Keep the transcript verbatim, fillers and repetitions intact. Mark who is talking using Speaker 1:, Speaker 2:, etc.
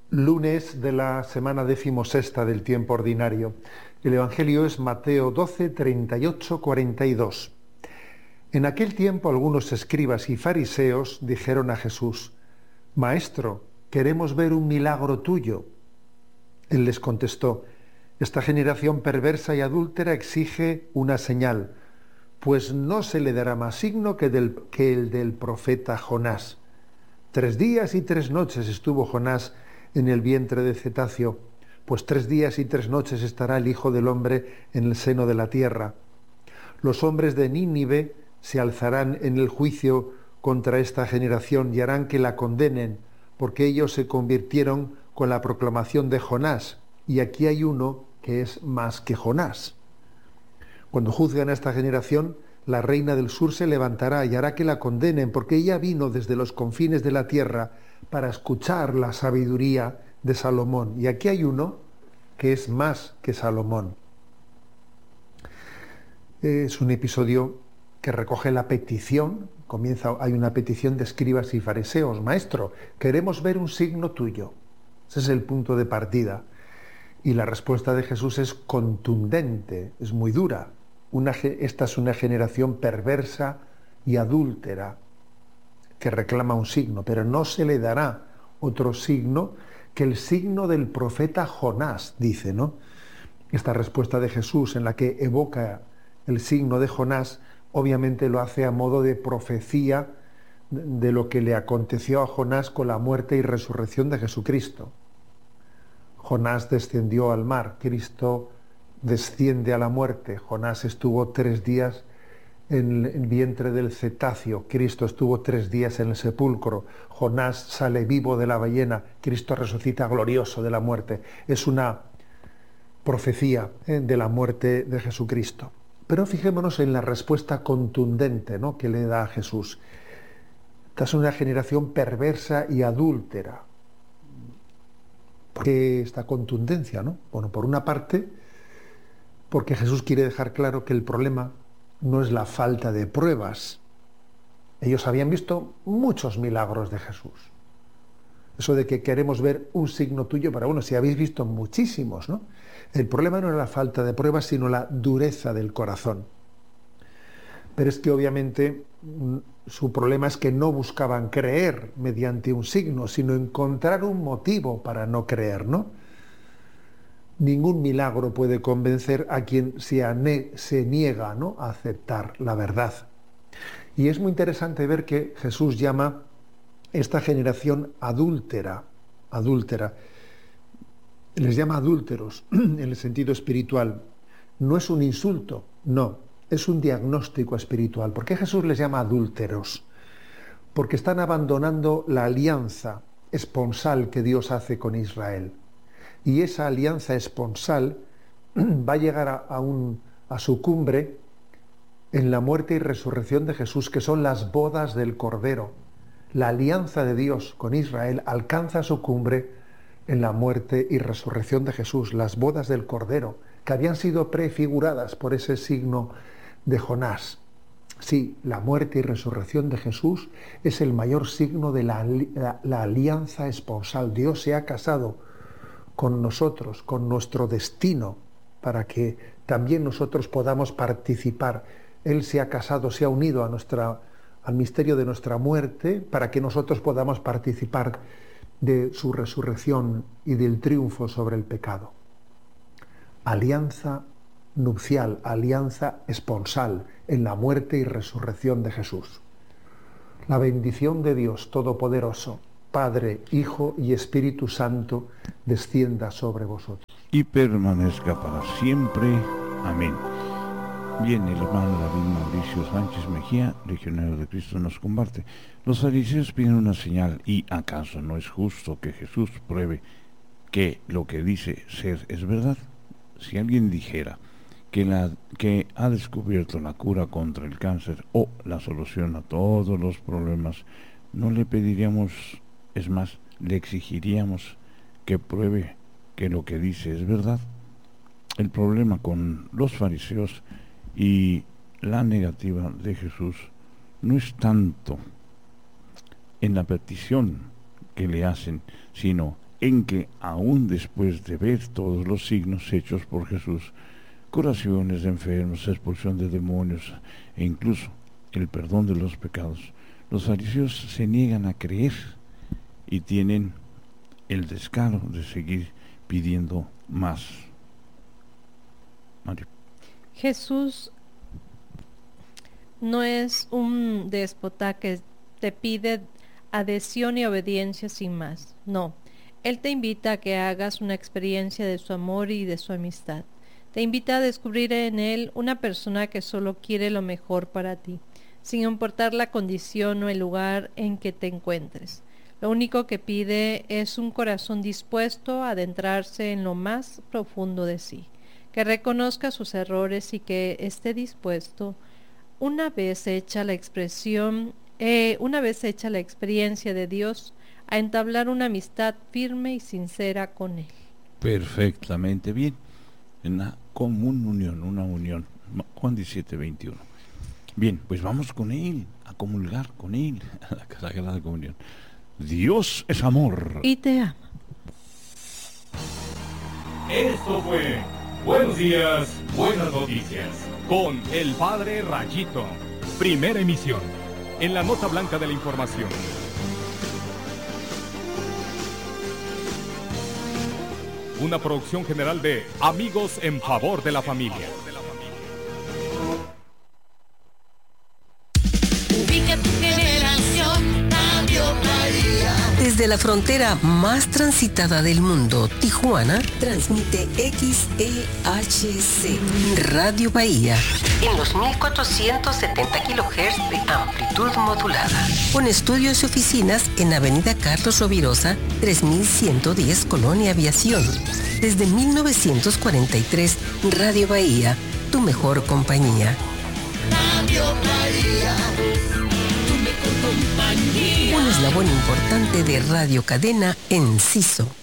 Speaker 1: Lunes de la semana decimosexta del tiempo ordinario. El Evangelio es Mateo doce, treinta y ocho, cuarenta y dos. En aquel tiempo algunos escribas y fariseos dijeron a Jesús: Maestro, queremos ver un milagro tuyo. Él les contestó: Esta generación perversa y adúltera exige una señal, pues no se le dará más signo que, del, que el del profeta Jonás. Tres días y tres noches estuvo Jonás en el vientre de cetáceo, pues tres días y tres noches estará el Hijo del Hombre en el seno de la tierra. Los hombres de Nínive se alzarán en el juicio contra esta generación y harán que la condenen, porque ellos se convirtieron con la proclamación de Jonás, y aquí hay uno que es más que Jonás. Cuando juzgan a esta generación, la reina del sur se levantará y hará que la condenen, porque ella vino desde los confines de la tierra para escuchar la sabiduría de Salomón. Y aquí hay uno que es más que Salomón. Es un episodio que recoge la petición, comienza, hay una petición de escribas y fariseos: Maestro, queremos ver un signo tuyo. Ese es el punto de partida. Y la respuesta de Jesús es contundente, es muy dura. Una, esta es una generación perversa y adúltera que reclama un signo, pero no se le dará otro signo que el signo del profeta Jonás, dice, ¿no? Esta respuesta de Jesús, en la que evoca el signo de Jonás, obviamente lo hace a modo de profecía de lo que le aconteció a Jonás con la muerte y resurrección de Jesucristo. Jonás descendió al mar, Cristo desciende a la muerte. Jonás estuvo tres días en el vientre del cetáceo, Cristo estuvo tres días en el sepulcro. Jonás sale vivo de la ballena, Cristo resucita glorioso de la muerte. Es una profecía ¿eh? de la muerte de Jesucristo. Pero fijémonos en la respuesta contundente, ¿no?, que le da a Jesús. Esta es una generación perversa y adúltera. ¿Por qué esta contundencia, no? Bueno, por una parte, porque Jesús quiere dejar claro que el problema no es la falta de pruebas. Ellos habían visto muchos milagros de Jesús. Eso de que queremos ver un signo tuyo, para bueno, si habéis visto muchísimos, ¿no? El problema no era la falta de pruebas, sino la dureza del corazón. Pero es que obviamente su problema es que no buscaban creer mediante un signo, sino encontrar un motivo para no creer, ¿no? Ningún milagro puede convencer a quien se, ane- se niega, ¿no?, a aceptar la verdad. Y es muy interesante ver que Jesús llama esta generación adúltera, adúltera. Les llama adúlteros en el sentido espiritual. No es un insulto, no, es un diagnóstico espiritual. ¿Por qué Jesús les llama adúlteros? Porque están abandonando la alianza esponsal que Dios hace con Israel. Y esa alianza esponsal va a llegar a, a, un, a su cumbre en la muerte y resurrección de Jesús, que son las bodas del Cordero. La alianza de Dios con Israel alcanza su cumbre en la muerte y resurrección de Jesús, las bodas del Cordero, que habían sido prefiguradas por ese signo de Jonás. Sí, la muerte y resurrección de Jesús es el mayor signo de la, la, la alianza esponsal. Dios se ha casado con nosotros, con nuestro destino, para que también nosotros podamos participar. Él se ha casado, se ha unido a nuestra, al misterio de nuestra muerte, para que nosotros podamos participar de su resurrección y del triunfo sobre el pecado. Alianza nupcial, alianza esponsal en la muerte y resurrección de Jesús. La bendición de Dios Todopoderoso, Padre, Hijo y Espíritu Santo, descienda sobre vosotros.
Speaker 2: Y permanezca para siempre. Amén. Bien, el hermano David Mauricio Sánchez Mejía, legionario de Cristo, nos comparte. Los fariseos piden una señal, y ¿acaso no es justo que Jesús pruebe que lo que dice ser es verdad? Si alguien dijera que, la, que ha descubierto la cura contra el cáncer o la solución a todos los problemas, no le pediríamos, es más, le exigiríamos que pruebe que lo que dice es verdad. El problema con los fariseos y la negativa de Jesús no es tanto en la petición que le hacen, sino en que aún después de ver todos los signos hechos por Jesús, curaciones de enfermos, expulsión de demonios e incluso el perdón de los pecados, los fariseos se niegan a creer y tienen el descaro de seguir pidiendo más. Mario.
Speaker 3: Jesús no es un déspota que te pide adhesión y obediencia sin más. No, Él te invita a que hagas una experiencia de su amor y de su amistad. Te invita a descubrir en Él una persona que solo quiere lo mejor para ti, sin importar la condición o el lugar en que te encuentres. Lo único que pide es un corazón dispuesto a adentrarse en lo más profundo de sí, que reconozca sus errores y que esté dispuesto, una vez hecha la expresión, eh, una vez hecha la experiencia de Dios, a entablar una amistad firme y sincera con Él.
Speaker 2: Perfectamente bien. En una común unión, una unión. Juan diecisiete, veintiuno. Bien, pues vamos con Él, a comulgar con Él, a la Sagrada Comunión. Dios es amor.
Speaker 3: Y te ama.
Speaker 4: Esto fue Buenos Días, Buenas Noticias, con el Padre Rayito. Primera emisión, en la nota blanca de la información. Una producción general de Amigos en Favor de la Familia.
Speaker 5: Ubica tu generación, Radio María.
Speaker 6: Desde la frontera más transitada del mundo, Tijuana, transmite X E H C, Radio Bahía, en los mil cuatrocientos setenta kilohertz de amplitud modulada, con estudios y oficinas en Avenida Carlos Rovirosa, tres mil ciento diez, Colonia Aviación. Desde mil novecientos cuarenta y tres, Radio Bahía, tu mejor compañía.
Speaker 5: Radio María, tu mejor compañía.
Speaker 6: Un eslabón importante de Radio Cadena Enciso.